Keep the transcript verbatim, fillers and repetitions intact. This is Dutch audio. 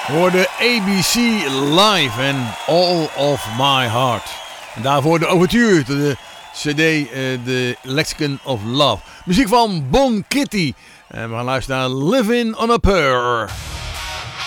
Voor de A B C Live en All of My Heart. En daarvoor de overture, de C D, de uh, Lexicon of Love. Muziek van Bon Kitty. En we gaan luisteren naar Living on a Prayer.